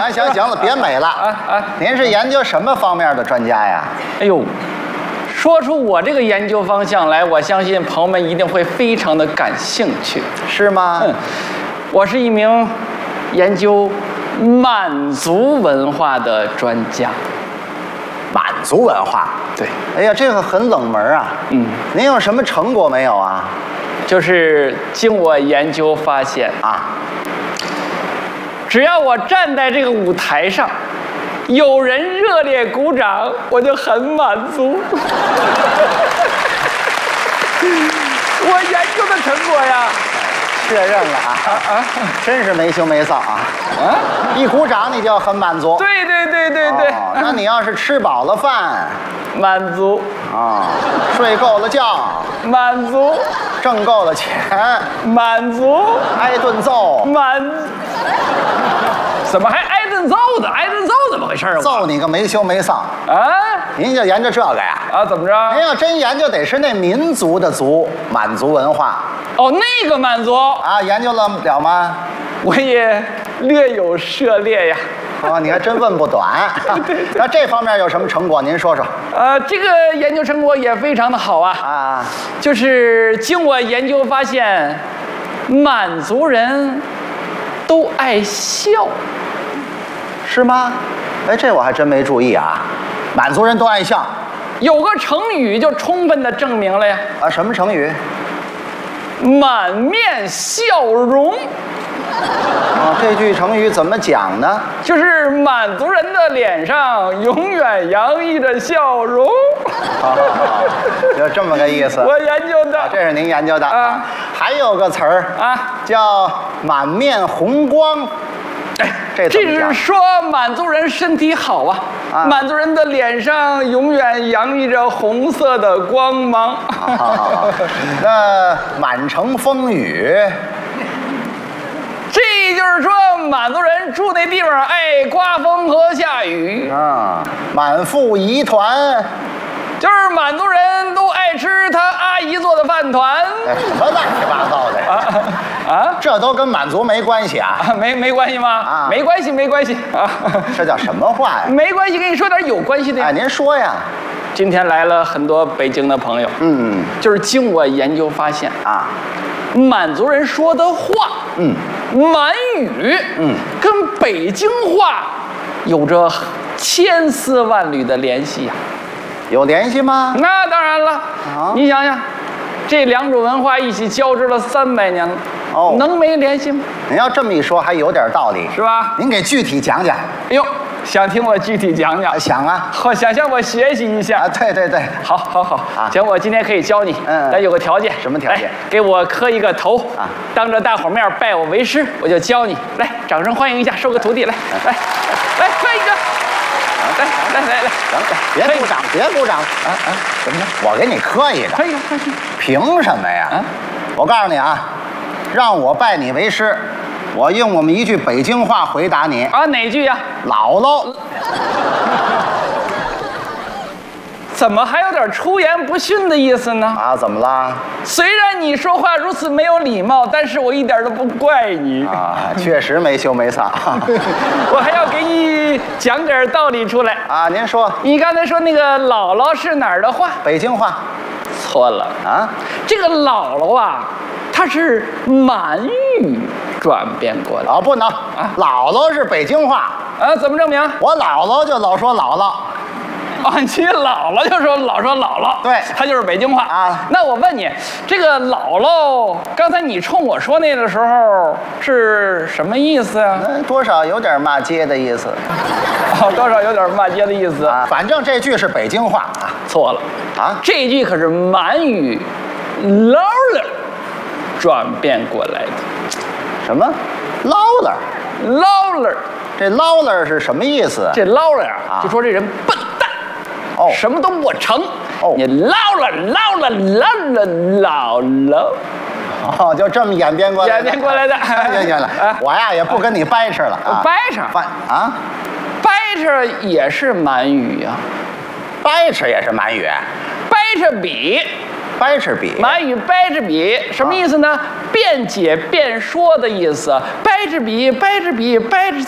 行了，别美了您是研究什么方面的专家呀？ 哎呦，说出我这个研究方向来，我相信朋友们一定会非常的感兴趣。 是吗？ 我是一名研究满族文化的专家。 满族文化？ 对。 哎呀，这个很冷门啊。您有什么成果没有啊？ 就是经我研究发现啊， 只要我站在这个舞台上，有人热烈鼓掌，我就很满足。我研究的成果呀， 确认了啊，真是没羞没臊啊！一鼓掌你就很满足。 对。 那你要是吃饱了饭， 满足啊，睡够了觉， 满足， 挣够了钱， 满足， 挨顿揍， 怎么还挨顿揍的？挨顿揍怎么回事啊？ 揍你个没羞没臊啊！您就研究这个呀？ 啊，怎么着？ 您要真研究，得是那民族的族，满族文化。 哦，那个满族啊，研究了吗？ 我也略有涉猎呀。 你还真问不短。那这方面有什么成果？您说说。 这个研究成果也非常的好啊。就是经我研究发现，满族人都爱笑。 是吗？哎，这我还真没注意啊。满族人都爱笑， 有个成语就充分的证明了呀。 什么成语？ 满面笑容。 这句成语怎么讲呢？ 就是满族人的脸上永远洋溢着笑容。 有这么个意思。 我研究的。 这是您研究的啊。还有个词儿叫满面红光。这是说满族人身体好啊。满族人的脸上永远洋溢着红色的光芒。 那满城风雨。 这就是说，满族人住那地方爱刮风和下雨啊。满腹疑团， 就是满族人都爱吃他阿姨做的饭团。 什么乱七八糟的呀？这都跟满族没关系啊？ 没关系吗？没关系啊。 这叫什么话呀？ 没关系，跟你说点有关系的呀。 您说呀。 今天来了很多北京的朋友，就是经我研究发现满族人说的话，满语，跟北京话有着千丝万缕的联系呀。 有联系吗？ 那当然了。你想想，这两种文化一起交织了300年了，能没联系吗？ 您要这么一说，还有点道理， 是吧？ 您给具体讲讲。 哎呦，想听我具体讲讲？ 想啊。 想向我学习一下。 对。 好。行，我今天可以教你，但有个条件。 什么条件？ 给我磕一个头，当着大伙面拜我为师，我就教你。来，掌声欢迎一下，收个徒弟。来，磕一个。来， 行，别鼓掌怎么着？我给你磕一个。 可以。 凭什么呀？我告诉你啊，让我拜你为师，我用我们一句北京话回答你。 哪句呀？ 姥姥。 怎么还有点出言不逊的意思呢？ 怎么了？ 虽然你说话如此没有礼貌，但是我一点都不怪你。 确实没羞没臊。 我还要给你讲点道理出来。 您说。 你刚才说那个姥姥是哪儿的话？ 北京话。 错了这个姥姥它是满语转变过来。 不能姥姥是北京话。 怎么证明？ 我姥姥就老说姥姥。 你姥姥就老说姥姥， 对， 她就是北京话那我问你，这个姥姥，刚才你冲我说那的时候是什么意思啊？ 多少有点骂街的意思。 多少有点骂街的意思反正这句是北京话错了这句可是满语“捞了”转变过来的。 什么？捞了？ 捞了？ 这捞了是什么意思？ 这捞了就说这人笨蛋。什么都不成你捞了， 就这么演变过来的。行了，我也不跟你掰扯了掰扯掰扯也是满语掰扯也是满语。 掰扯比满语掰扯比什么意思呢？辩解辩说的意思。掰扯比掰扯